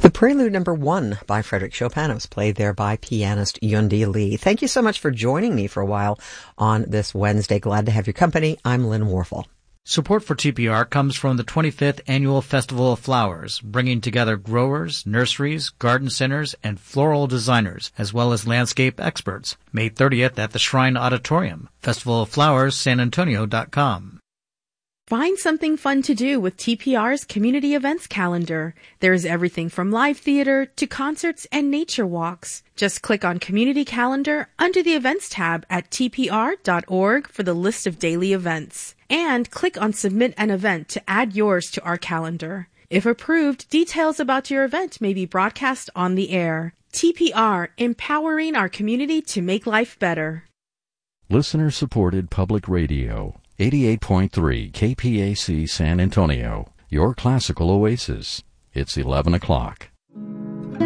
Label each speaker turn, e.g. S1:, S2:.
S1: The Prelude No. 1 by Frederick Chopin was played there by pianist Yundi Lee. Thank you so much for joining me for a while on this Wednesday. Glad to have your company. I'm Lynn Warfel.
S2: Support for TPR comes from the 25th Annual Festival of Flowers, bringing together growers, nurseries, garden centers, and floral designers, as well as landscape experts. May 30th at the Shrine Auditorium. FestivalOfFlowersSanAntonio.com.
S3: Find something fun to do with TPR's community events calendar. There's everything from live theater to concerts and nature walks. Just click on Community Calendar under the Events tab at tpr.org for the list of daily events. And click on Submit an Event to add yours to our calendar. If approved, details about your event may be broadcast on the air. TPR, empowering our community to make life better.
S4: Listener-supported public radio. 88.3 KPAC San Antonio, your classical oasis. It's 11 o'clock.